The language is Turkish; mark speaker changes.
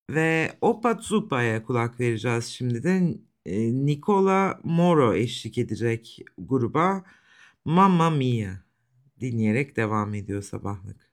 Speaker 1: Ve Opa Zupa'ya kulak vereceğiz şimdi de. Nicola Moro eşlik edecek gruba. Mamma Mia dinleyerek devam ediyor sabahlık.